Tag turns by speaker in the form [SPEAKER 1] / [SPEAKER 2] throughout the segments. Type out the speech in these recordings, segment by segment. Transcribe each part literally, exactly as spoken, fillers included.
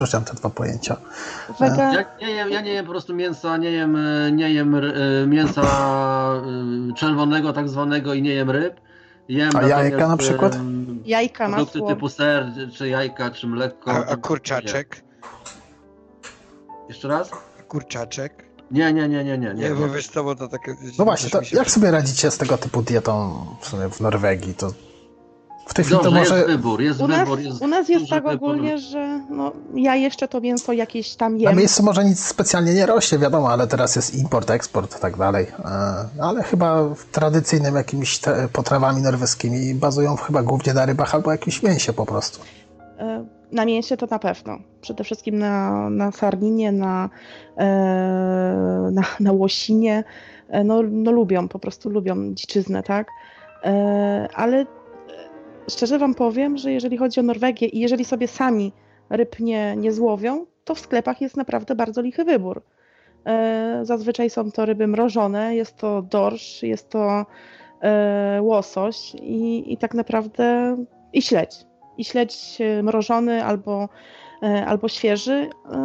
[SPEAKER 1] Rozróżniam te dwa pojęcia.
[SPEAKER 2] Wega... Ja, nie jem, ja nie jem po prostu mięsa, nie jem, nie jem mięsa czerwonego tak zwanego i nie jem ryb. Jem
[SPEAKER 1] a jajka na przykład?
[SPEAKER 2] Jajka, produkty masło. Typu ser, czy jajka, czy mleko.
[SPEAKER 3] A, a kurczaczek?
[SPEAKER 2] Jeszcze raz?
[SPEAKER 3] A kurczaczek?
[SPEAKER 2] Nie, nie, nie, nie, nie.
[SPEAKER 3] Nie, bo wiesz co, bo to takie...
[SPEAKER 1] No właśnie, to jak przy... sobie radzicie z tego typu dietą w sumie w Norwegii? To w tej chwili
[SPEAKER 2] Dobrze,
[SPEAKER 1] to może...
[SPEAKER 2] jest wybór, jest
[SPEAKER 4] u nas,
[SPEAKER 2] wybór. Jest
[SPEAKER 4] u nas jest tak
[SPEAKER 2] wybór.
[SPEAKER 4] ogólnie, że no, ja jeszcze to mięso jakieś tam jem.
[SPEAKER 1] Na miejscu może nic specjalnie nie rośnie, wiadomo, ale teraz jest import, eksport i tak dalej. Ale chyba tradycyjnym jakimiś te potrawami norweskimi bazują chyba głównie na rybach albo jakimś mięsie po prostu.
[SPEAKER 4] Na mięsie to na pewno. Przede wszystkim na, na sarninie, na, na, na łosinie. No, no lubią, po prostu lubią dziczyznę, tak? Ale szczerze wam powiem, że jeżeli chodzi o Norwegię i jeżeli sobie sami ryb nie, nie złowią, to w sklepach jest naprawdę bardzo lichy wybór. Zazwyczaj są to ryby mrożone, jest to dorsz, jest to łosoś i, i tak naprawdę i śledź. I śledź mrożony albo, albo świeży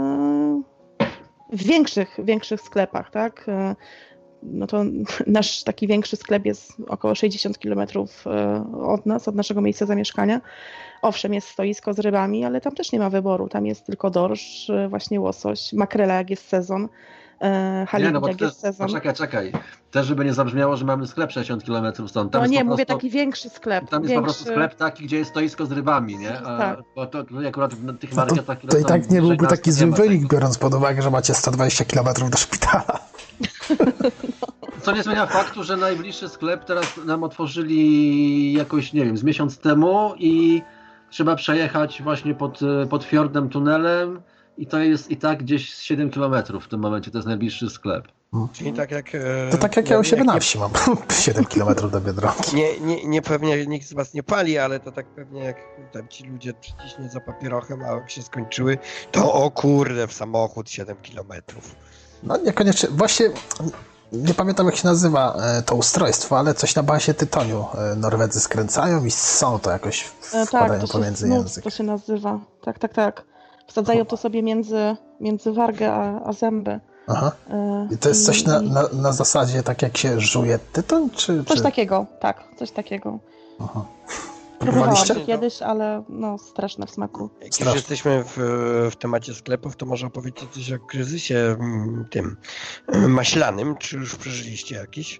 [SPEAKER 4] w większych, większych sklepach, tak? No to nasz taki większy sklep jest około sześćdziesiąt kilometrów od nas, od naszego miejsca zamieszkania. Owszem, jest stoisko z rybami, ale tam też nie ma wyboru. Tam jest tylko dorsz, właśnie łosoś, makrela jak jest sezon, halibut
[SPEAKER 2] nie, no
[SPEAKER 4] jak
[SPEAKER 2] to
[SPEAKER 4] jest sezon.
[SPEAKER 2] Czekaj, czekaj. Też żeby nie zabrzmiało, że mamy sklep sześćdziesiąt kilometrów stąd. Tam
[SPEAKER 4] no nie,
[SPEAKER 2] prostu,
[SPEAKER 4] mówię taki większy sklep.
[SPEAKER 2] Tam jest
[SPEAKER 4] większy...
[SPEAKER 2] po prostu sklep taki, gdzie jest stoisko z rybami, nie? A,
[SPEAKER 4] tak.
[SPEAKER 2] Bo to, to akurat w tych
[SPEAKER 1] no
[SPEAKER 2] marketach,
[SPEAKER 1] to, to i tak nie byłby taki zły wynik,
[SPEAKER 2] tego.
[SPEAKER 1] biorąc pod uwagę, że macie sto dwadzieścia kilometrów do szpitala.
[SPEAKER 2] Co nie zmienia faktu, że najbliższy sklep teraz nam otworzyli jakoś, nie wiem, z miesiąc temu i trzeba przejechać właśnie pod, pod fiordem tunelem i to jest i tak gdzieś siedem kilometrów w tym momencie, to jest najbliższy sklep.
[SPEAKER 3] Czyli tak jak...
[SPEAKER 1] To tak jak ja u siebie na wsi mam siedem kilometrów do Biedronki.
[SPEAKER 3] Nie, nie, nie pewnie nikt z was nie pali, ale to tak pewnie jak tam ci ludzie przyciśnie za papierochem, a jak się skończyły, to o kurde, w samochód siedem kilometrów.
[SPEAKER 1] No niekoniecznie, właśnie nie pamiętam jak się nazywa to ustrojstwo, ale coś na bazie tytoniu Norwedzy skręcają i są to jakoś wkładają
[SPEAKER 4] tak, to
[SPEAKER 1] pomiędzy
[SPEAKER 4] się,
[SPEAKER 1] język.
[SPEAKER 4] to się nazywa, tak, tak, tak. Wsadzają to sobie między, między wargę a, a zęby.
[SPEAKER 1] Aha. I to jest coś na, na, na zasadzie tak jak się żuje tytoń? Czy,
[SPEAKER 4] coś
[SPEAKER 1] czy...
[SPEAKER 4] takiego, tak, coś takiego.
[SPEAKER 1] Aha.
[SPEAKER 4] Próbowałam kiedyś, ale no straszne w smaku.
[SPEAKER 3] Jak już jesteśmy w, w temacie sklepów, to może opowiedzieć coś o kryzysie tym maślanym. Czy już przeżyliście jakiś?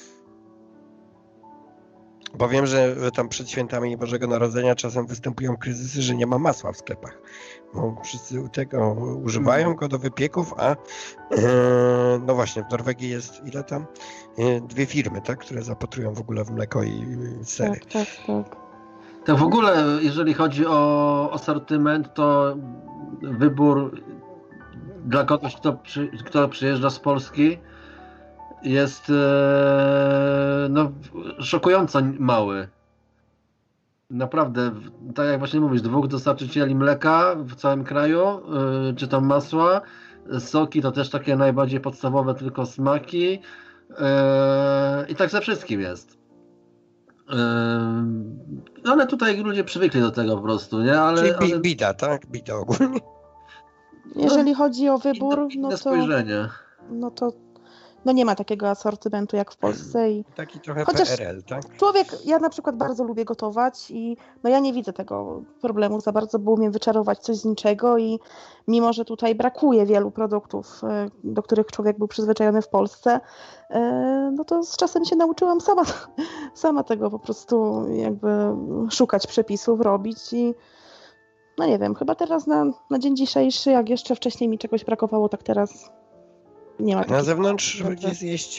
[SPEAKER 3] Bo wiem, że tam przed świętami Bożego Narodzenia czasem występują kryzysy, że nie ma masła w sklepach. Bo wszyscy tego używają go do wypieków, a e, no właśnie, w Norwegii jest ile tam? E, dwie firmy, tak, które zapatrują w ogóle w mleko i sery.
[SPEAKER 4] Tak, tak, tak.
[SPEAKER 2] To w ogóle, jeżeli chodzi o asortyment, to wybór dla kogoś, kto, przy, kto przyjeżdża z Polski, jest e, no, szokująco mały. Naprawdę, tak jak właśnie mówisz, dwóch dostarczycieli mleka w całym kraju, e, czy tam masła, soki to też takie najbardziej podstawowe tylko smaki e, i tak ze wszystkim jest. Yy, ale tutaj ludzie przywykli do tego po prostu, nie? Ale,
[SPEAKER 3] Czyli
[SPEAKER 2] ale...
[SPEAKER 3] bida, tak? Bida ogólnie.
[SPEAKER 4] Jeżeli chodzi o wybór,
[SPEAKER 2] inne, inne
[SPEAKER 4] no to...
[SPEAKER 2] spojrzenie.
[SPEAKER 4] No to no nie ma takiego asortymentu jak w Polsce. I...
[SPEAKER 3] Taki trochę
[SPEAKER 4] Chociaż
[SPEAKER 3] P R L, tak?
[SPEAKER 4] Człowiek, ja na przykład bardzo lubię gotować i no ja nie widzę tego problemu za bardzo, bo umiem wyczarować coś z niczego i mimo, że tutaj brakuje wielu produktów, do których człowiek był przyzwyczajony w Polsce, no to z czasem się nauczyłam sama, sama tego po prostu jakby szukać przepisów, robić i no nie wiem, chyba teraz na, na dzień dzisiejszy, jak jeszcze wcześniej mi czegoś brakowało, tak teraz nie ma.
[SPEAKER 3] Na zewnątrz gdzie zjeść?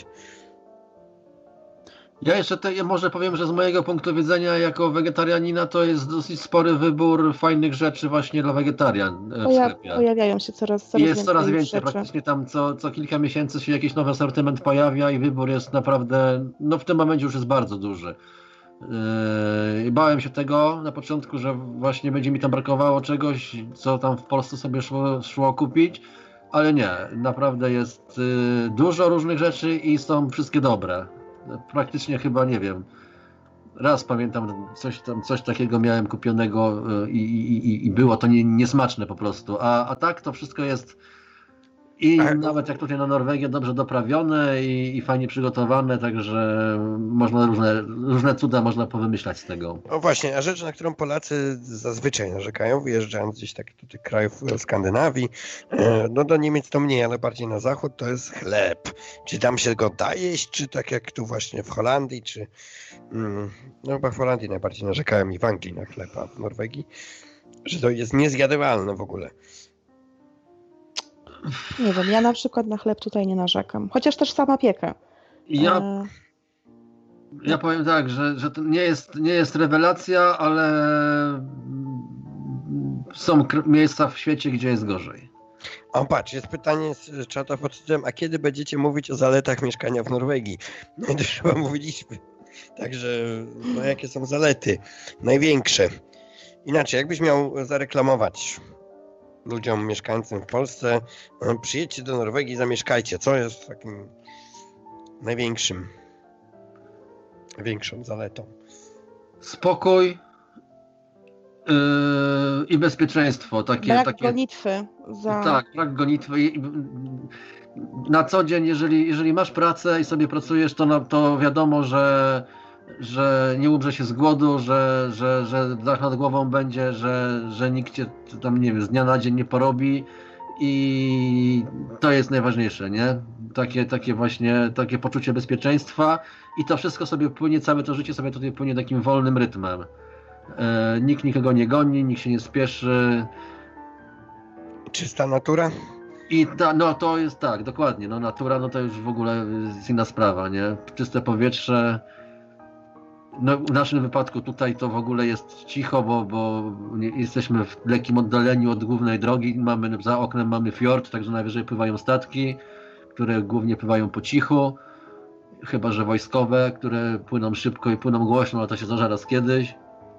[SPEAKER 2] Ja jeszcze te, ja może powiem, że z mojego punktu widzenia jako wegetarianina to jest dosyć spory wybór fajnych rzeczy właśnie dla wegetarian w
[SPEAKER 4] Poja-
[SPEAKER 2] sklepie.
[SPEAKER 4] Pojawiają się coraz, coraz
[SPEAKER 2] jest
[SPEAKER 4] więcej
[SPEAKER 2] coraz więcej,
[SPEAKER 4] rzeczy.
[SPEAKER 2] praktycznie tam co, co kilka miesięcy się jakiś nowy asortyment pojawia i wybór jest naprawdę, no w tym momencie już jest bardzo duży. Yy, bałem się tego na początku, że właśnie będzie mi tam brakowało czegoś, co tam w Polsce sobie szło, szło kupić, ale nie, naprawdę jest yy, dużo różnych rzeczy i są wszystkie dobre. Praktycznie chyba, nie wiem, raz pamiętam, coś tam, coś takiego miałem kupionego i, i, i było to nie, niesmaczne po prostu, a, a tak to wszystko jest i
[SPEAKER 3] A-
[SPEAKER 2] nawet jak tutaj na Norwegię dobrze doprawione i, i fajnie przygotowane, także można różne, różne cuda można powymyślać z tego.
[SPEAKER 3] No właśnie, a rzecz, na którą Polacy zazwyczaj narzekają, wyjeżdżając gdzieś tak do tych krajów Skandynawii, e, no do Niemiec to mniej, ale bardziej na zachód, to jest chleb. Czy tam się go da jeść, czy tak jak tu właśnie w Holandii, czy mm, no chyba w Holandii najbardziej narzekają i w Anglii na chleb, a w Norwegii, że to jest niezjadywalne w ogóle.
[SPEAKER 4] Nie wiem, ja na przykład na chleb tutaj nie narzekam. Chociaż też sama piekę.
[SPEAKER 2] Ja,
[SPEAKER 4] E,
[SPEAKER 2] ja powiem tak, że, że to nie jest, nie jest rewelacja, ale są kr- miejsca w świecie, gdzie jest gorzej.
[SPEAKER 3] O, patrz, jest pytanie z czata pod tytułem, a kiedy będziecie mówić o zaletach mieszkania w Norwegii? No i to już chyba mówiliśmy. Także, no jakie są zalety? Największe. Inaczej, jakbyś miał zareklamować ludziom mieszkającym w Polsce, no, przyjedźcie do Norwegii i zamieszkajcie. Co jest takim największym, większą zaletą?
[SPEAKER 2] Spokój yy, i bezpieczeństwo. Takie,
[SPEAKER 4] brak
[SPEAKER 2] takie,
[SPEAKER 4] gonitwy za...
[SPEAKER 2] Tak, brak gonitwy. I- i- Na co dzień, jeżeli, jeżeli masz pracę i sobie pracujesz, to, na, to wiadomo, że, że nie umrze się z głodu, że, że, że dach nad głową będzie, że, że nikt cię tam, nie wiem, z dnia na dzień nie porobi i to jest najważniejsze, nie? Takie, takie właśnie, takie poczucie bezpieczeństwa i to wszystko sobie płynie, całe to życie sobie tutaj płynie takim wolnym rytmem. E, nikt nikogo nie goni, nikt się nie spieszy.
[SPEAKER 3] Czysta natura?
[SPEAKER 2] I ta, no to jest tak, dokładnie, no natura, no to już w ogóle jest inna sprawa, nie? Czyste powietrze, no w naszym wypadku tutaj to w ogóle jest cicho, bo, bo nie, jesteśmy w lekkim oddaleniu od głównej drogi, mamy za oknem mamy fiord, także najwyżej pływają statki, które głównie pływają po cichu, chyba że wojskowe, które płyną szybko i płyną głośno, ale to się zdarza raz kiedyś.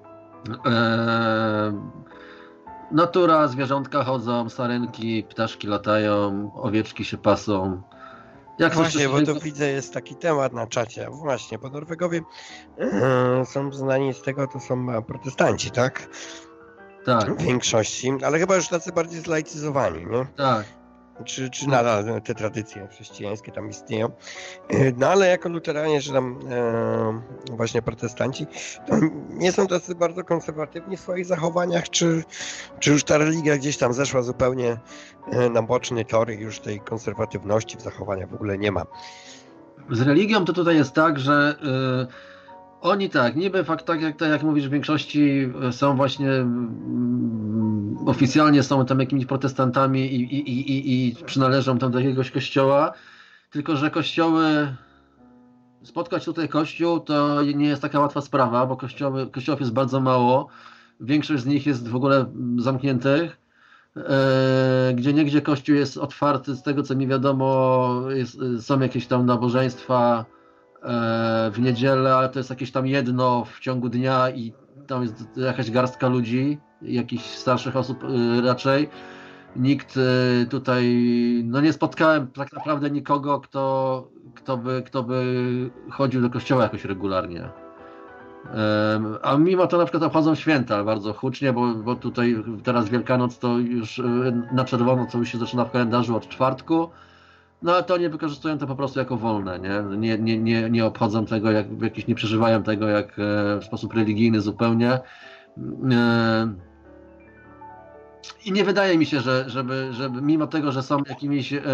[SPEAKER 2] Eee, Natura, zwierzątka chodzą, sarenki, ptaszki latają, owieczki się pasą. Jak coś
[SPEAKER 3] Właśnie,
[SPEAKER 2] tu
[SPEAKER 3] bo
[SPEAKER 2] się-
[SPEAKER 3] to widzę, jest taki temat na czacie. Właśnie, bo Norwegowie e, są znani z tego, to są e, protestanci, tak?
[SPEAKER 2] Tak,
[SPEAKER 3] W większości, ale chyba już tacy bardziej zlaicyzowani, nie?
[SPEAKER 2] tak.
[SPEAKER 3] Czy, czy nadal te tradycje chrześcijańskie tam istnieją. E, No ale jako luteranie, czy tam e, właśnie protestanci, to nie są tacy bardzo konserwatywni w swoich zachowaniach, czy, czy już ta religia gdzieś tam zeszła zupełnie e, na boczny tor i już tej konserwatywności w zachowaniach w ogóle nie ma.
[SPEAKER 2] Z religią to tutaj jest tak, że y, oni tak, niby fakt, tak jak, tak jak mówisz, w większości są właśnie mm, oficjalnie są tam jakimiś protestantami i, i, i, i, i przynależą tam do jakiegoś kościoła, tylko że kościoły, spotkać tutaj kościół to nie jest taka łatwa sprawa, bo kościoły, kościołów jest bardzo mało, większość z nich jest w ogóle zamkniętych. E, gdzie niegdzie kościół jest otwarty, z tego co mi wiadomo, jest, są jakieś tam nabożeństwa e, w niedzielę, ale to jest jakieś tam jedno w ciągu dnia i tam jest jakaś garstka ludzi, jakichś starszych osób e, raczej. Nikt e, tutaj, no nie spotkałem tak naprawdę nikogo, kto, kto, by, kto by chodził do kościoła jakoś regularnie. Em, A mimo to na przykład obchodzą święta bardzo hucznie, bo, bo tutaj teraz Wielkanoc to już y, na czerwono, co już się zaczyna w kalendarzu od czwartku, no ale to nie wykorzystują to po prostu jako wolne, nie, nie, nie, nie, nie obchodzą tego, jak, jakiś, nie przeżywają tego jak e, w sposób religijny zupełnie. E, I nie wydaje mi się, że żeby, żeby mimo tego, że są jakimiś e,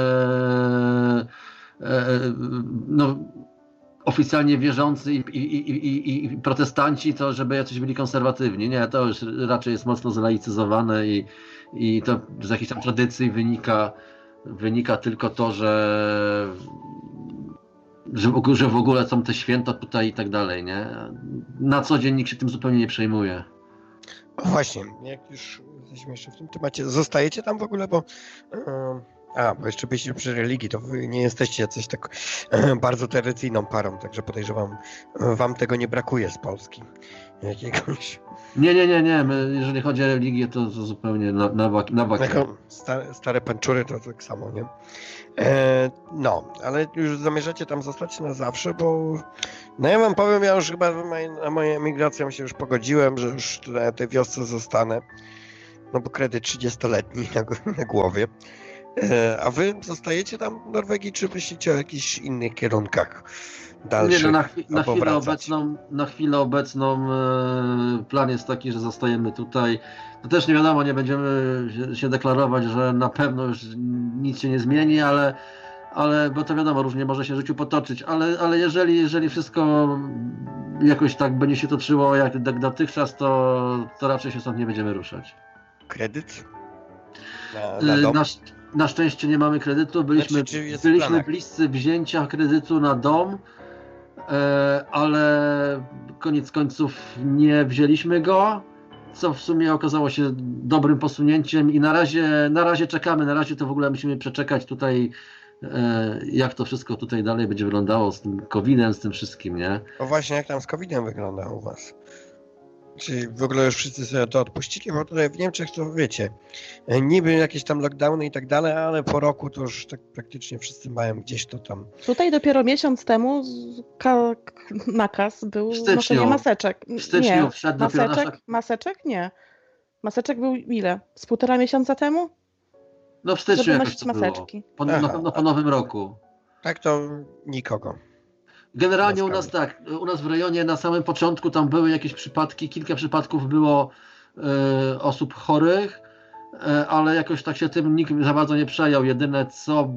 [SPEAKER 2] e, no oficjalnie wierzący i, i, i, i, i protestanci, to żeby jacyś byli konserwatywni. Nie, to już raczej jest mocno zlaicyzowane i, i to z jakiejś tam tradycji wynika, wynika tylko to, że, że, że w ogóle są te święta tutaj i tak dalej, nie? Na co dzień nikt się tym zupełnie nie przejmuje.
[SPEAKER 3] Właśnie, jak już jesteśmy jeszcze w tym temacie, zostajecie tam w ogóle, bo e, A, bo jeszcze byliście przy religii, to wy nie jesteście jacyś tak bardzo tradycyjną parą, także podejrzewam, wam tego nie brakuje z Polski. Jakiegoś...
[SPEAKER 2] Nie, nie, nie, nie. My, jeżeli chodzi o religię, to, to zupełnie na, na, wak- na wakacje.
[SPEAKER 3] Jako stare, stare panczury to tak samo, nie? E, no, ale już zamierzacie tam zostać na zawsze, bo no ja wam powiem, ja już chyba na moją emigrację się już pogodziłem, że już na tej wiosce zostanę, no bo kredyt trzydziestoletni na, na głowie. E, a wy zostajecie tam w Norwegii, czy myślicie o jakichś innych kierunkach dalszych?
[SPEAKER 2] Nie, no na, chwi- na, chwilę
[SPEAKER 3] powracać?
[SPEAKER 2] obecną, na chwilę obecną e, plan jest taki, że zostajemy tutaj. To też nie wiadomo, nie będziemy się, się deklarować, że na pewno już nic się nie zmieni, ale, ale bo to wiadomo, różnie może się w życiu potoczyć, ale, ale jeżeli, jeżeli wszystko jakoś tak będzie się toczyło jak dotychczas, to, to raczej się stąd nie będziemy ruszać.
[SPEAKER 3] Kredyt? Na, na
[SPEAKER 2] Y,
[SPEAKER 3] dom?
[SPEAKER 2] Na, sz- na szczęście nie mamy kredytu, byliśmy,
[SPEAKER 3] Znaczy, czy jest w
[SPEAKER 2] byliśmy
[SPEAKER 3] planach?
[SPEAKER 2] bliscy wzięcia kredytu na dom, e, ale koniec końców nie wzięliśmy go, co w sumie okazało się dobrym posunięciem i na razie, na razie czekamy, na razie to w ogóle musimy przeczekać tutaj, e, jak to wszystko tutaj dalej będzie wyglądało z tym kowidem, z tym wszystkim, nie?
[SPEAKER 3] O właśnie, jak tam z kowidem wygląda u was? Czy w ogóle już wszyscy sobie to odpuścili? Bo tutaj w Niemczech to wiecie, niby jakieś tam lockdowny i tak dalej, ale po roku to już tak praktycznie wszyscy mają gdzieś to tam.
[SPEAKER 4] Tutaj dopiero miesiąc temu z- ka- k- nakaz był
[SPEAKER 2] W styczniu.
[SPEAKER 4] noszenie maseczek.
[SPEAKER 2] W styczniu
[SPEAKER 4] Nie,
[SPEAKER 2] wszedł dopiero
[SPEAKER 4] maseczek,
[SPEAKER 2] nasza...
[SPEAKER 4] maseczek nie. Maseczek był ile? Z półtora miesiąca temu?
[SPEAKER 2] No w styczniu
[SPEAKER 4] Żeby
[SPEAKER 2] jakoś
[SPEAKER 4] nosić
[SPEAKER 2] to było.
[SPEAKER 4] maseczki.
[SPEAKER 2] Po, na
[SPEAKER 3] Aha.
[SPEAKER 2] pewno po nowym roku.
[SPEAKER 3] Tak to nikogo.
[SPEAKER 2] Generalnie u
[SPEAKER 3] Łaskawie.
[SPEAKER 2] nas tak, u nas w rejonie na samym początku tam były jakieś przypadki, kilka przypadków było e, osób chorych, e, ale jakoś tak się tym nikt za bardzo nie przejął. Jedyne co,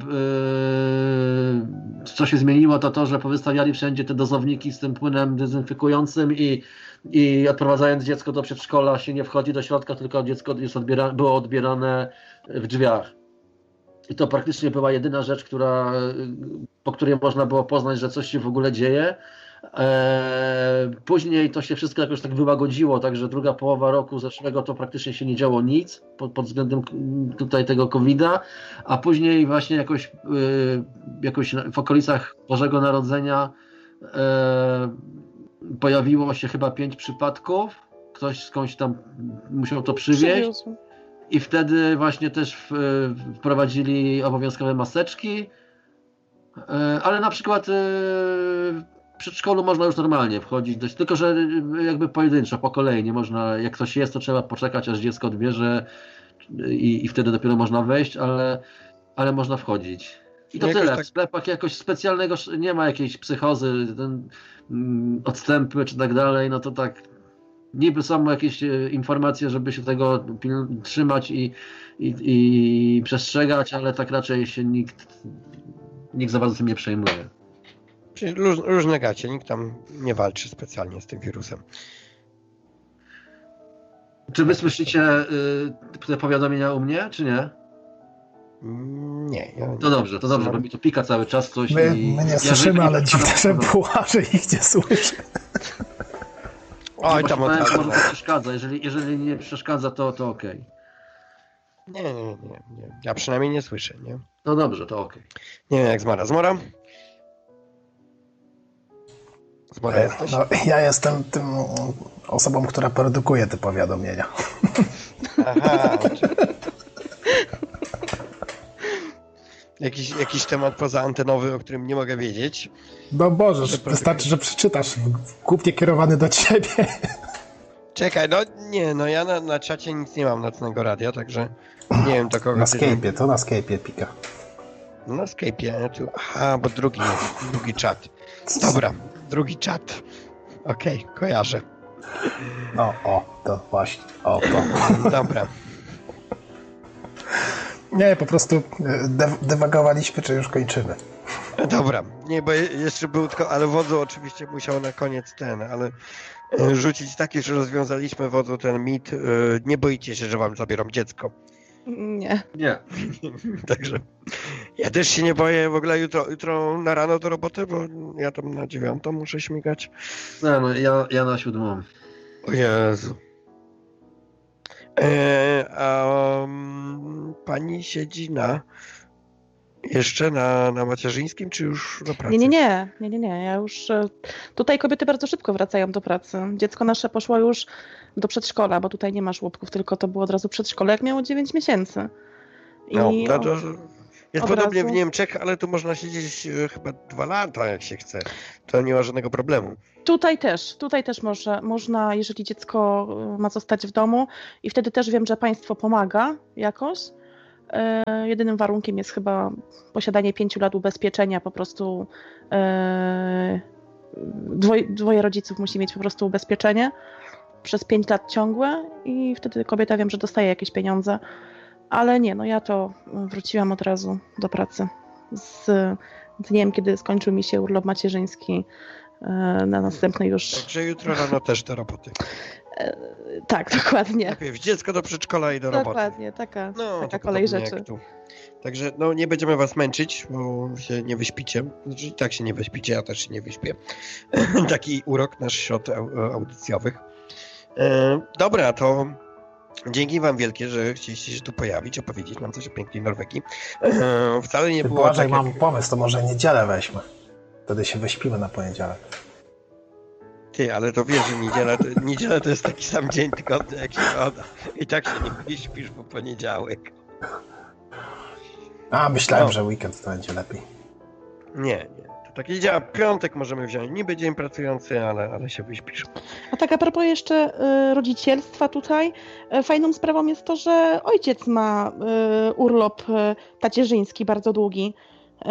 [SPEAKER 2] e, co się zmieniło, to to, że powystawiali wszędzie te dozowniki z tym płynem dezynfekującym i, i odprowadzając dziecko do przedszkola się nie wchodzi do środka, tylko dziecko jest odbiera, było odbierane w drzwiach. I to praktycznie była jedyna rzecz, która, po której można było poznać, że coś się w ogóle dzieje. Eee, później to się wszystko jakoś tak wyłagodziło, także druga połowa roku zeszłego to praktycznie się nie działo nic pod, pod względem tutaj tego kowida, a później właśnie jakoś, yy, jakoś w okolicach Bożego Narodzenia yy, pojawiło się chyba pięć przypadków. Ktoś skądś tam musiał to przywieźć.
[SPEAKER 4] Przywiózł.
[SPEAKER 2] I wtedy właśnie też w, wprowadzili obowiązkowe maseczki, ale na przykład w przedszkolu można już normalnie wchodzić, dość, tylko że jakby pojedynczo, po kolei, nie można, jak ktoś jest, to trzeba poczekać, aż dziecko odbierze i, i wtedy dopiero można wejść, ale, ale można wchodzić. I to
[SPEAKER 3] Jakoś
[SPEAKER 2] tyle,
[SPEAKER 3] tak-
[SPEAKER 2] w sklepach jakoś specjalnego, nie ma jakiejś psychozy, ten, mm, odstępy czy tak dalej, no to tak. Niby są jakieś e, informacje, żeby się tego pil- trzymać i, i, i przestrzegać, ale tak raczej się nikt, nikt za bardzo tym nie przejmuje.
[SPEAKER 3] Czyli róż, różne gacie, nikt tam nie walczy specjalnie z tym wirusem.
[SPEAKER 2] Czy wy słyszycie y, te powiadomienia u mnie, czy nie?
[SPEAKER 3] Nie, ja nie.
[SPEAKER 2] To dobrze, to dobrze, bo mi to pika cały czas coś
[SPEAKER 1] My,
[SPEAKER 2] i...
[SPEAKER 1] my nie
[SPEAKER 2] ja
[SPEAKER 1] słyszymy,
[SPEAKER 2] żyję-
[SPEAKER 1] ale dziwne, że bułarzy ich nie słyszy.
[SPEAKER 3] Oj,
[SPEAKER 2] Bo
[SPEAKER 3] tam
[SPEAKER 2] się bałem,
[SPEAKER 3] od
[SPEAKER 2] że
[SPEAKER 3] razu.
[SPEAKER 2] może to przeszkadza. Jeżeli, jeżeli nie przeszkadza, to, to okej.
[SPEAKER 3] Nie, nie, nie, nie. Ja przynajmniej nie słyszę, nie?
[SPEAKER 2] No dobrze, to okej.
[SPEAKER 3] Nie wiem jak Zmora. Zmora? Zmora jesteś?
[SPEAKER 1] No, ja jestem tym osobą, która produkuje te powiadomienia.
[SPEAKER 3] Aha. Jakiś, jakiś temat pozaantenowy, o którym nie mogę wiedzieć.
[SPEAKER 1] No Boże, wystarczy, że przeczytasz. Głównie kierowany do ciebie.
[SPEAKER 3] Czekaj, no nie, no ja na, na czacie nic nie mam nocnego radia, także nie wiem do kogo
[SPEAKER 1] Na
[SPEAKER 3] ty-
[SPEAKER 1] Skype'ie, to na Skype'ie pika.
[SPEAKER 3] Na Skype'ie, tu, aha, bo drugi jest, drugi czat. Dobra, drugi czat. Okej, kojarzę.
[SPEAKER 1] No, o, to właśnie, o, to.
[SPEAKER 3] Dobra.
[SPEAKER 1] Nie, po prostu dew- dywagowaliśmy, czy już kończymy.
[SPEAKER 3] Dobra, nie, bo je- jeszcze był tylko, ale wodzu oczywiście musiał na koniec ten, ale e, rzucić taki, że rozwiązaliśmy wodzu ten mit, e, nie boicie się, że wam zabiorą dziecko.
[SPEAKER 4] Nie.
[SPEAKER 2] Nie.
[SPEAKER 3] Także ja też się nie boję w ogóle jutro, jutro na rano do roboty, bo ja tam na dziewiątą muszę śmigać.
[SPEAKER 2] No, no ja, ja na siódmą.
[SPEAKER 3] O Jezu. E, a um, pani siedzi na Jeszcze na, na macierzyńskim, czy już do pracy?
[SPEAKER 4] Nie, nie, nie, nie, nie, nie. Ja już e, tutaj kobiety bardzo szybko wracają do pracy. Dziecko nasze poszło już do przedszkola, bo tutaj nie ma żłobków, tylko to było od razu przedszkole, jak miało dziewięć miesięcy. I
[SPEAKER 3] No, to, to
[SPEAKER 4] od-
[SPEAKER 3] jest
[SPEAKER 4] od
[SPEAKER 3] podobnie
[SPEAKER 4] razu-
[SPEAKER 3] w Niemczech, ale tu można siedzieć e, chyba dwa lata, jak się chce. To nie ma żadnego problemu.
[SPEAKER 4] Tutaj też, tutaj też może, można, jeżeli dziecko y, ma zostać w domu i wtedy też wiem, że państwo pomaga jakoś. E, jedynym warunkiem jest chyba posiadanie pięciu lat ubezpieczenia, po prostu e, dwoje, dwoje rodziców musi mieć po prostu ubezpieczenie przez pięć lat ciągłe i wtedy kobieta wiem, że dostaje jakieś pieniądze, ale nie, no ja to wróciłam od razu do pracy z dniem, kiedy skończył mi się urlop macierzyński. Na następny już.
[SPEAKER 3] Także jutro rano też do roboty.
[SPEAKER 4] Tak, dokładnie.
[SPEAKER 3] Najpierw dziecko do przedszkola i do roboty.
[SPEAKER 4] Dokładnie, taka,
[SPEAKER 3] No,
[SPEAKER 4] taka
[SPEAKER 3] to
[SPEAKER 4] kolej
[SPEAKER 3] podobnie
[SPEAKER 4] rzeczy.
[SPEAKER 3] jak tu. Także no, nie będziemy was męczyć, bo się nie wyśpicie. Znaczy, i tak się nie wyśpicie, ja też się nie wyśpię. Taki urok nasz środ au- audycjowych. E, dobra, to dzięki wam wielkie, że chcieliście się tu pojawić, opowiedzieć nam coś o pięknej Norwegii. E, wcale nie
[SPEAKER 1] Ty,
[SPEAKER 3] było
[SPEAKER 1] Błażej,
[SPEAKER 3] tak, jak...
[SPEAKER 1] mam pomysł, to może niedzielę weźmy. Wtedy się wyśpimy na poniedziałek.
[SPEAKER 3] Ty, ale to wiesz, że niedziela to, niedziela to jest taki sam dzień tygodnia jak środa. I tak się nie wyśpisz po poniedziałek.
[SPEAKER 1] A, myślałem,
[SPEAKER 3] No.
[SPEAKER 1] że weekend to będzie lepiej.
[SPEAKER 3] Nie, nie. To tak nie działa. Piątek możemy wziąć niby dzień pracujący, ale, ale się wyśpisz.
[SPEAKER 4] A tak a propos jeszcze y, rodzicielstwa tutaj, y, fajną sprawą jest to, że ojciec ma y, urlop y, tacierzyński bardzo długi. Y,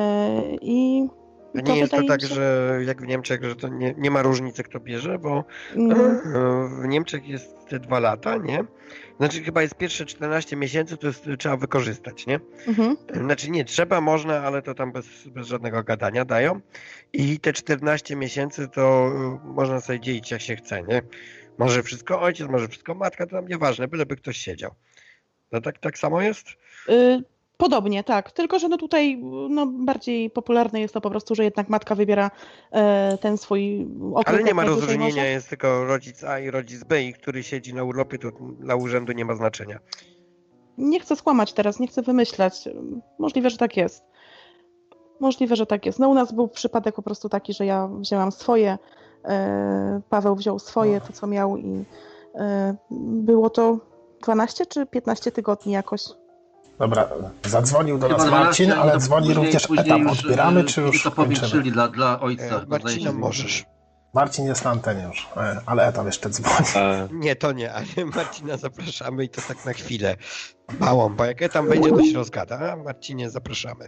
[SPEAKER 4] I
[SPEAKER 3] A nie jest to
[SPEAKER 4] wydaje
[SPEAKER 3] tak,
[SPEAKER 4] mi się-
[SPEAKER 3] że jak w Niemczech, że to nie, nie ma różnicy kto bierze, bo
[SPEAKER 4] Mm,
[SPEAKER 3] w Niemczech jest te dwa lata, nie? Znaczy chyba jest pierwsze czternaście miesięcy, to jest, trzeba wykorzystać, nie?
[SPEAKER 4] mhm.
[SPEAKER 3] Znaczy nie, trzeba, można, ale to tam bez, bez żadnego gadania dają. I te czternaście miesięcy to y, można sobie dzielić jak się chce, nie? Może wszystko ojciec, może wszystko matka, to tam nieważne, byleby ktoś siedział. No tak, tak samo jest?
[SPEAKER 4] Y, Podobnie, tak. Tylko, że no tutaj no, bardziej popularne jest to po prostu, że jednak matka wybiera e, ten swój okres.
[SPEAKER 3] Ale nie
[SPEAKER 4] jak
[SPEAKER 3] ma
[SPEAKER 4] najdłużej
[SPEAKER 3] rozróżnienia,
[SPEAKER 4] może.
[SPEAKER 3] jest tylko rodzic A i rodzic B i który siedzi na urlopie, to dla urzędu nie ma znaczenia.
[SPEAKER 4] Nie chcę skłamać teraz, nie chcę wymyślać. Możliwe, że tak jest. Możliwe, że tak jest. No u nas był przypadek po prostu taki, że ja wzięłam swoje, e, Paweł wziął swoje, to co miał i e, było to dwanaście czy piętnaście tygodni jakoś.
[SPEAKER 1] Dobra, zadzwonił do
[SPEAKER 2] Chyba
[SPEAKER 1] nas
[SPEAKER 2] dwanaście,
[SPEAKER 1] Marcin, ale
[SPEAKER 2] to
[SPEAKER 1] dzwoni
[SPEAKER 2] później-
[SPEAKER 1] również
[SPEAKER 2] później
[SPEAKER 1] etap.
[SPEAKER 2] już,
[SPEAKER 1] Odbieramy,
[SPEAKER 2] e,
[SPEAKER 1] czy już
[SPEAKER 2] to
[SPEAKER 1] kończymy?
[SPEAKER 2] powiększyli dla, dla ojca.
[SPEAKER 3] E,
[SPEAKER 2] to zdaje
[SPEAKER 3] Marcina
[SPEAKER 2] się,
[SPEAKER 3] możesz.
[SPEAKER 1] Marcin jest na antenie już, e, ale etap jeszcze dzwoni.
[SPEAKER 5] E,
[SPEAKER 3] Nie, to nie, ale Marcina zapraszamy i to tak na chwilę. Małą, bo jak tam będzie, to się rozgada. A Marcinie zapraszamy.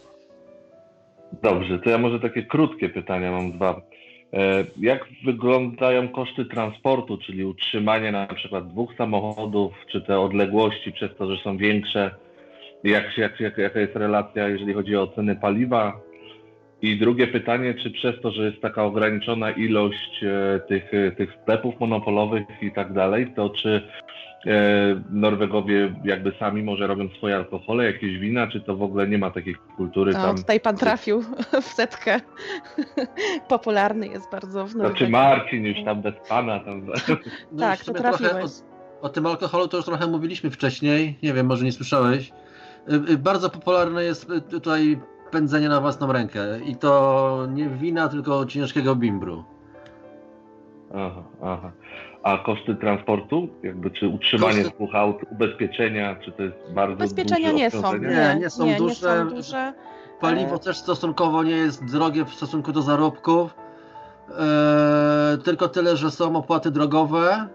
[SPEAKER 5] Dobrze, to ja może takie krótkie pytania mam dwa. E, Jak wyglądają koszty transportu, czyli utrzymanie na przykład dwóch samochodów, czy te odległości przez to, że są większe? Jak, się- jak, jak, jaka jest relacja, jeżeli chodzi o ceny paliwa? I drugie pytanie, czy przez to, że jest taka ograniczona ilość e, tych, e, tych sklepów monopolowych i tak dalej, to czy e, Norwegowie jakby sami może robią swoje alkohole, jakieś wina, czy to w ogóle nie ma takiej kultury
[SPEAKER 4] No,
[SPEAKER 5] tam?
[SPEAKER 4] tutaj pan trafił w setkę. Popularny jest bardzo w
[SPEAKER 5] Znaczy
[SPEAKER 4] Norwegii.
[SPEAKER 5] Marcin już tam bez pana tam.
[SPEAKER 2] No
[SPEAKER 4] Tak,
[SPEAKER 2] w sumie
[SPEAKER 4] to
[SPEAKER 2] trochę
[SPEAKER 4] trafiłeś.
[SPEAKER 2] O, o tym alkoholu to już trochę mówiliśmy wcześniej. Nie wiem, może nie słyszałeś. Y, y, Bardzo popularne jest y, tutaj pędzenie na własną rękę. I to nie wina, tylko ciężkiego bimbru.
[SPEAKER 5] Aha, aha. A koszty transportu? Jakby czy utrzymanie
[SPEAKER 2] Koszty-
[SPEAKER 5] dwóch aut, ubezpieczenia, czy to jest bardzo
[SPEAKER 4] Ubezpieczenia
[SPEAKER 5] duże
[SPEAKER 4] nie są.
[SPEAKER 5] obciążenie?
[SPEAKER 2] Nie, nie są
[SPEAKER 4] nie,
[SPEAKER 2] duże.
[SPEAKER 4] Nie są duże.
[SPEAKER 2] Paliwo
[SPEAKER 4] E.
[SPEAKER 2] też stosunkowo nie jest drogie w stosunku do zarobków. E, tylko tyle, że są opłaty drogowe.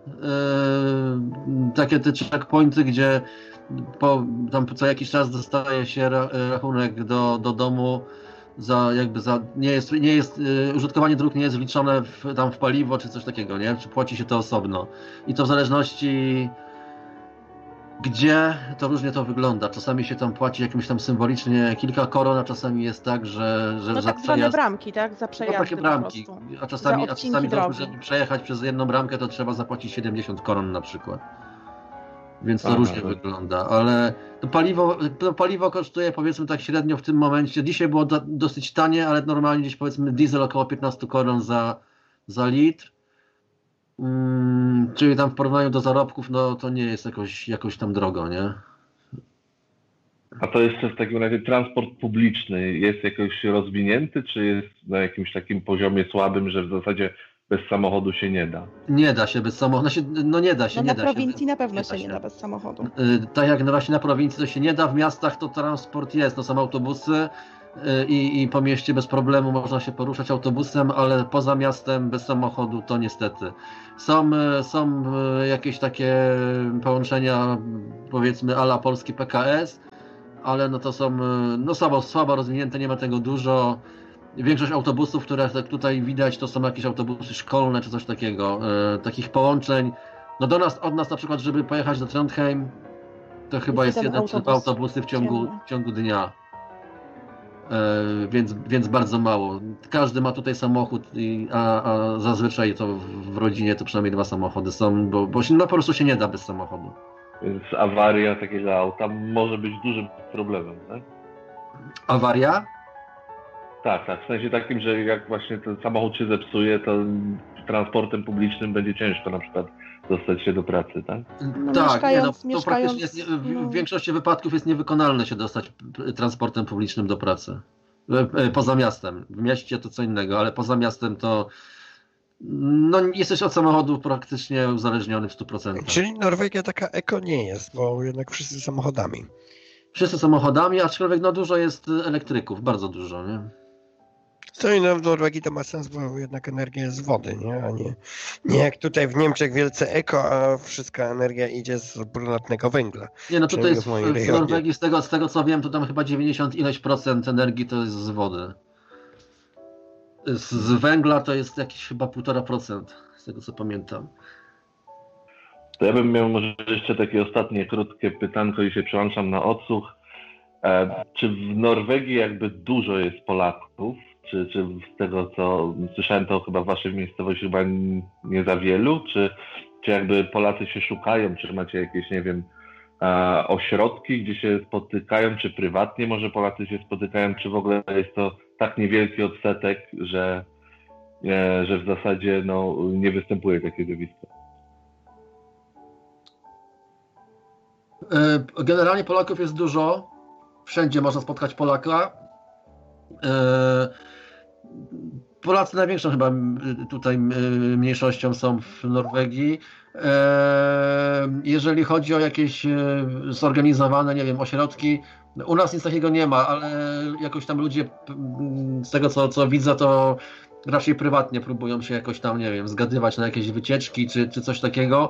[SPEAKER 2] E, takie te checkpointy, gdzie po, tam co jakiś czas dostaje się ra, rachunek do, do domu za jakby za nie jest, nie jest e, użytkowanie dróg nie jest wliczone w, tam w paliwo czy coś takiego, nie? Czy płaci się to osobno. I to w zależności gdzie, to różnie to wygląda. Czasami się tam płaci jakimś tam symbolicznie kilka koron, a czasami jest tak, że, że
[SPEAKER 4] No
[SPEAKER 2] za
[SPEAKER 4] tak zwane
[SPEAKER 2] przejazd...
[SPEAKER 4] bramki, tak? Za
[SPEAKER 2] No
[SPEAKER 4] przejazdy
[SPEAKER 2] takie bramki.
[SPEAKER 4] po prostu.
[SPEAKER 2] A czasami,
[SPEAKER 4] Za
[SPEAKER 2] a
[SPEAKER 4] odcinki
[SPEAKER 2] czasami to,
[SPEAKER 4] drogi.
[SPEAKER 2] żeby przejechać przez jedną bramkę, to trzeba zapłacić siedemdziesiąt koron na przykład. Więc to
[SPEAKER 5] Aha,
[SPEAKER 2] różnie
[SPEAKER 5] to-
[SPEAKER 2] wygląda, ale to paliwo, to paliwo kosztuje powiedzmy tak średnio w tym momencie. Dzisiaj było do, dosyć tanie, ale normalnie gdzieś powiedzmy diesel około piętnaście koron za, za litr. Mm, czyli tam w porównaniu do zarobków, no to nie jest jakoś, jakoś tam drogo, nie?
[SPEAKER 5] A to jeszcze w takim razie transport publiczny jest jakoś rozwinięty, czy jest na jakimś takim poziomie słabym, że w zasadzie bez samochodu się nie da?
[SPEAKER 2] Nie da się bez samochodu. No nie da się,
[SPEAKER 4] No
[SPEAKER 2] nie
[SPEAKER 4] na
[SPEAKER 2] da
[SPEAKER 4] prowincji
[SPEAKER 2] się.
[SPEAKER 4] na pewno
[SPEAKER 2] nie
[SPEAKER 4] się
[SPEAKER 2] da
[SPEAKER 4] nie
[SPEAKER 2] się.
[SPEAKER 4] da bez samochodu.
[SPEAKER 2] Y, Tak jak na właśnie na prowincji to się nie da, w miastach to transport jest, no są autobusy y, i, i po mieście bez problemu można się poruszać autobusem, ale poza miastem bez samochodu to niestety. Są, y, są y, jakieś takie połączenia, powiedzmy a la polski P K S, ale no to są y, no słabo, słabo rozwinięte, nie ma tego dużo. Większość autobusów, które tak tutaj widać, to są jakieś autobusy szkolne czy coś takiego. E, takich połączeń. No do nas, od nas na przykład, żeby pojechać do Trondheim, to chyba jest
[SPEAKER 4] jeden
[SPEAKER 2] jeden czy dwa
[SPEAKER 4] autobus
[SPEAKER 2] autobusy w ciągu,
[SPEAKER 4] dziennie.
[SPEAKER 2] w ciągu dnia. E, więc, więc bardzo mało. Każdy ma tutaj samochód, i, a, a zazwyczaj to w, w rodzinie to przynajmniej dwa samochody są, bo, bo się, no, po prostu się nie da bez samochodu.
[SPEAKER 5] Więc awaria takiego auta może być dużym problemem, tak?
[SPEAKER 2] Awaria?
[SPEAKER 5] Tak, tak. W sensie takim, że jak właśnie ten samochód się zepsuje, to transportem publicznym będzie ciężko na przykład dostać się do pracy, tak?
[SPEAKER 4] No,
[SPEAKER 2] tak,
[SPEAKER 4] mieszkając-
[SPEAKER 2] nie, no, to
[SPEAKER 4] mieszkając,
[SPEAKER 2] praktycznie jest, nie- w,
[SPEAKER 4] no.
[SPEAKER 2] w większości wypadków jest niewykonalne się dostać p- transportem publicznym do pracy. E, e, Poza miastem. W mieście to co innego, ale poza miastem to no, jesteś od samochodu praktycznie uzależniony w stu procentach.
[SPEAKER 3] Czyli Norwegia taka eko nie jest, bo jednak wszyscy samochodami.
[SPEAKER 2] Wszyscy samochodami, aczkolwiek no, dużo jest elektryków, bardzo dużo, nie?
[SPEAKER 3] Co innego w Norwegii to ma sens, bo jednak energia jest z wody, nie? A nie, nie jak tutaj w Niemczech wielce eko, a wszystka energia idzie z brunatnego węgla.
[SPEAKER 2] Nie, no tutaj
[SPEAKER 3] Przynajmniej
[SPEAKER 2] jest
[SPEAKER 3] w
[SPEAKER 2] w,
[SPEAKER 3] mojej
[SPEAKER 2] w
[SPEAKER 3] rejonie.
[SPEAKER 2] Norwegii, z tego, z tego co wiem, to tam chyba dziewięćdziesiąt ileś procent energii to jest z wody. Z, z węgla to jest jakieś chyba półtora procent, z tego co pamiętam.
[SPEAKER 5] To ja bym miał może jeszcze takie ostatnie, krótkie pytanko i się przełączam na odsłuch. E, czy w Norwegii jakby dużo jest Polaków? Czy, czy z tego, co słyszałem, to chyba w waszej miejscowości chyba nie za wielu? Czy, czy jakby Polacy się szukają? Czy macie jakieś, nie wiem, e, ośrodki, gdzie się spotykają? Czy prywatnie może Polacy się spotykają? Czy w ogóle jest to tak niewielki odsetek, że, e, że w zasadzie no, nie występuje takie zjawisko?
[SPEAKER 2] E, Generalnie Polaków jest dużo. Wszędzie można spotkać Polaka. E, Polacy największą chyba m, tutaj m, mniejszością są w Norwegii. E, Jeżeli chodzi o jakieś e, zorganizowane, nie wiem, ośrodki, u nas nic takiego nie ma, ale jakoś tam ludzie, m, z tego co, co widzę, to raczej prywatnie próbują się jakoś tam, nie wiem, zgadywać na jakieś wycieczki czy, czy coś takiego.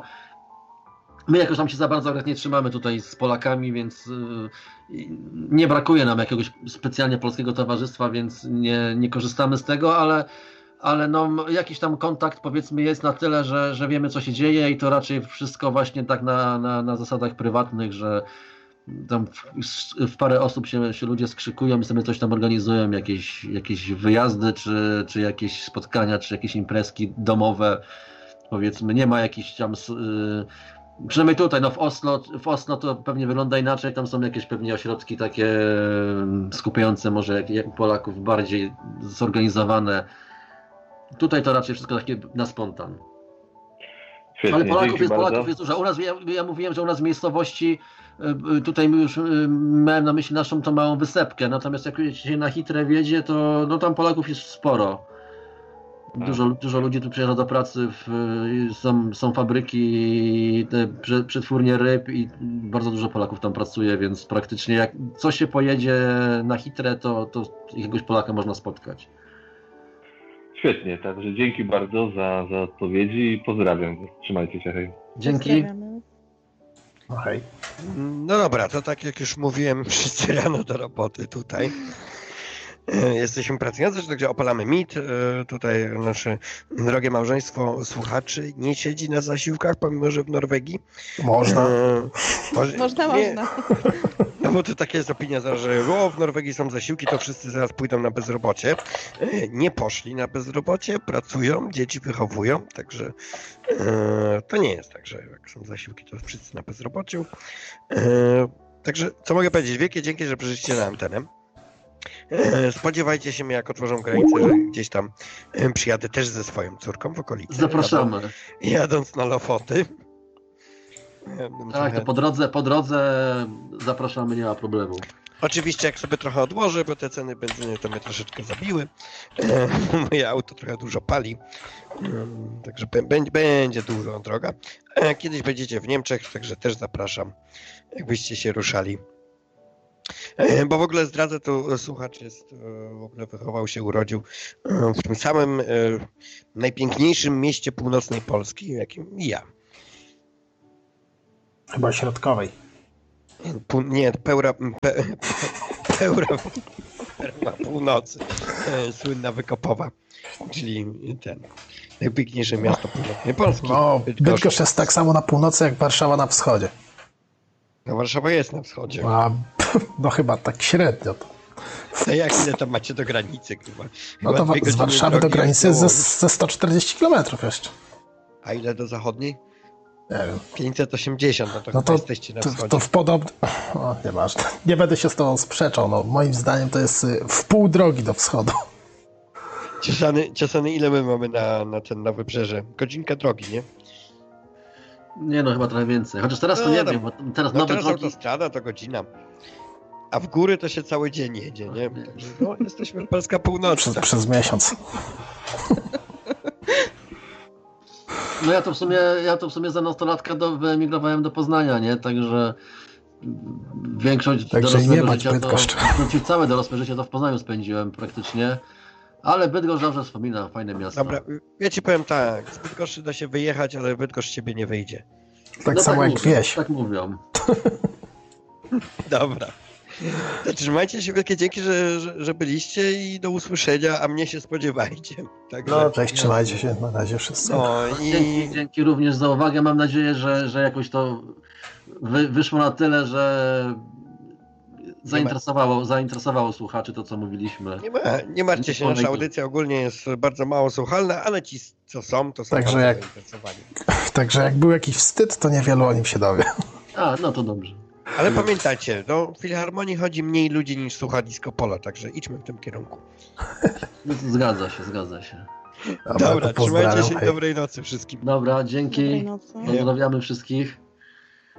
[SPEAKER 2] My jakoś tam się za bardzo nie trzymamy tutaj z Polakami, więc yy, nie brakuje nam jakiegoś specjalnie polskiego towarzystwa, więc nie, nie korzystamy z tego, ale, ale no, jakiś tam kontakt powiedzmy jest na tyle, że, że wiemy co się dzieje i to raczej wszystko właśnie tak na, na, na zasadach prywatnych, że tam w, w parę osób się, się ludzie skrzykują i sobie coś tam organizują, jakieś, jakieś wyjazdy, czy, czy jakieś spotkania, czy jakieś imprezki domowe, powiedzmy, nie ma jakichś tam... Yy, Przynajmniej tutaj, no w Oslo, w Oslo to pewnie wygląda inaczej, tam są jakieś pewnie ośrodki takie skupiające może jak, jak Polaków bardziej zorganizowane. Tutaj to raczej wszystko takie na spontan.
[SPEAKER 5] Świetnie,
[SPEAKER 2] Ale Polaków
[SPEAKER 5] dzięki
[SPEAKER 2] jest,
[SPEAKER 5] bardzo.
[SPEAKER 2] Polaków jest dużo. U nas, ja, ja mówiłem, że u nas w miejscowości, y, tutaj już y, miałem na myśli naszą tą małą wysepkę, natomiast jak się na Hitrę wiedzie, to no tam Polaków jest sporo. Dużo, dużo ludzi tu przyjeżdża do pracy, w, są, są fabryki, te przetwórnie ryb i bardzo dużo Polaków tam pracuje, więc praktycznie jak coś się pojedzie na Hitrę, to, to jakiegoś Polaka można spotkać.
[SPEAKER 5] Świetnie, także dzięki bardzo za, za odpowiedzi i pozdrawiam. Trzymajcie się, hej.
[SPEAKER 2] Dzięki.
[SPEAKER 4] Pozdrawiamy.
[SPEAKER 1] No hej.
[SPEAKER 3] No dobra, to tak jak już mówiłem, wszyscy rano do roboty tutaj. Jesteśmy pracujący, także opalamy mit. Tutaj nasze drogie małżeństwo słuchaczy nie siedzi na zasiłkach, pomimo że w Norwegii.
[SPEAKER 1] Można.
[SPEAKER 3] Może,
[SPEAKER 4] Można,
[SPEAKER 3] nie,
[SPEAKER 4] można.
[SPEAKER 3] No bo to taka jest opinia, że o, w Norwegii są zasiłki, to wszyscy zaraz pójdą na bezrobocie. Nie poszli na bezrobocie, pracują, dzieci wychowują, także e, to nie jest tak, że jak są zasiłki, to wszyscy na bezrobociu. E, także co mogę powiedzieć? Wielkie dzięki, że przyszliście na antenę. Spodziewajcie się mnie, jak otworzą granice, że gdzieś tam przyjadę też ze swoją córką w okolicy.
[SPEAKER 2] Zapraszamy.
[SPEAKER 3] Jadąc, jadąc na Lofoty.
[SPEAKER 2] Tak, to po drodze, po drodze zapraszamy, nie ma problemu.
[SPEAKER 3] Oczywiście jak sobie trochę odłożę, bo te ceny benzyny to mnie troszeczkę zabiły. E, moje auto trochę dużo pali. E, także b- będzie dużo droga. E, kiedyś będziecie w Niemczech, także też zapraszam, jakbyście się ruszali. E, bo w ogóle zdradzę, to słuchacz jest, e, w ogóle wychował się, urodził e, w tym samym e, najpiękniejszym mieście północnej Polski, jakim i ja.
[SPEAKER 1] Chyba środkowej.
[SPEAKER 3] Pół, nie, pełra, pe, pełra, pełra północy, e, słynna Wykopowa, czyli ten najpiękniejsze miasto północnej Polski.
[SPEAKER 1] No,
[SPEAKER 3] Bydgoszcz.
[SPEAKER 1] Bydgoszcz jest tak samo na północy, jak Warszawa na wschodzie.
[SPEAKER 3] No, Warszawa jest na wschodzie.
[SPEAKER 1] A, no chyba tak średnio. To.
[SPEAKER 3] A jak ile tam macie do granicy? Chyba,
[SPEAKER 1] No
[SPEAKER 3] chyba
[SPEAKER 1] to
[SPEAKER 3] dwie
[SPEAKER 1] z
[SPEAKER 3] godziny
[SPEAKER 1] Warszawy do
[SPEAKER 3] drogi
[SPEAKER 1] granicy jest
[SPEAKER 3] około-
[SPEAKER 1] ze, ze sto czterdzieści kilometrów jeszcze.
[SPEAKER 3] A ile do zachodniej?
[SPEAKER 1] Nie wiem.
[SPEAKER 3] pięćset osiemdziesiąt, no to
[SPEAKER 1] No
[SPEAKER 3] chyba
[SPEAKER 1] to,
[SPEAKER 3] jesteście na
[SPEAKER 1] to,
[SPEAKER 3] wschodzie.
[SPEAKER 1] to w podobnym... O, nieważne. Nie będę się z tobą sprzeczał. No, moim zdaniem to jest y, w pół drogi do wschodu.
[SPEAKER 3] Ciesany, Ciesany, ile my mamy na, na ten na wybrzeże? Godzinka drogi, nie?
[SPEAKER 2] Nie no, chyba trochę więcej. Chociaż teraz to
[SPEAKER 3] No,
[SPEAKER 2] nie
[SPEAKER 3] tam-
[SPEAKER 2] wiem, bo teraz
[SPEAKER 3] No
[SPEAKER 2] nowe
[SPEAKER 3] teraz
[SPEAKER 2] drogi...
[SPEAKER 3] autostrada to godzina. A w góry to się cały dzień jedzie, nie? Także no, jesteśmy Polska Północna.
[SPEAKER 1] Przez, przez miesiąc.
[SPEAKER 2] No ja to w sumie, ja to w sumie za nastolatka do, wyemigrowałem do Poznania, nie? Także większość
[SPEAKER 1] Także
[SPEAKER 2] dorosłego
[SPEAKER 1] nie mać
[SPEAKER 2] życia to,
[SPEAKER 1] Bydgoszcz.
[SPEAKER 2] znaczy całe dorosłe życie to w Poznaniu spędziłem praktycznie. Ale Bydgoszcz zawsze wspominam, fajne miasto.
[SPEAKER 3] Dobra, ja ci powiem tak, z Bydgoszczy da się wyjechać, ale Bydgoszcz ciebie nie wyjdzie.
[SPEAKER 1] Tak
[SPEAKER 2] No
[SPEAKER 1] samo jak
[SPEAKER 2] mówią,
[SPEAKER 1] wieś.
[SPEAKER 2] Tak mówią.
[SPEAKER 3] Dobra. To trzymajcie się, wielkie dzięki, że, że, że byliście i do usłyszenia, a mnie się spodziewajcie. Także,
[SPEAKER 1] No, cześć, trzymajcie się na razie wszyscy.
[SPEAKER 3] no i
[SPEAKER 2] Dzięki, dzięki również za uwagę. Mam nadzieję, że, że jakoś to wy, wyszło na tyle, że zainteresowało, zainteresowało słuchaczy to, co mówiliśmy.
[SPEAKER 3] nie, ma, nie martwcie się, nasza audycja ogólnie jest bardzo mało słuchalna, ale ci, co są, to są
[SPEAKER 1] Także
[SPEAKER 3] bardzo
[SPEAKER 1] jak-
[SPEAKER 3] zainteresowani.
[SPEAKER 1] Także jak był jakiś wstyd, to niewielu o nim się dowie.
[SPEAKER 2] A, no to dobrze.
[SPEAKER 3] Ale pamiętajcie, do Filharmonii chodzi mniej ludzi niż słucha Disco Polo, także idźmy w tym kierunku.
[SPEAKER 2] Zgadza się, zgadza się.
[SPEAKER 3] Dobra,
[SPEAKER 1] to
[SPEAKER 3] trzymajcie
[SPEAKER 1] pozdrawiam,
[SPEAKER 3] się i
[SPEAKER 1] hej.
[SPEAKER 3] dobrej nocy wszystkim.
[SPEAKER 2] Dobra, dzięki.
[SPEAKER 4] Dobrej nocy.
[SPEAKER 2] Pozdrawiamy wszystkich.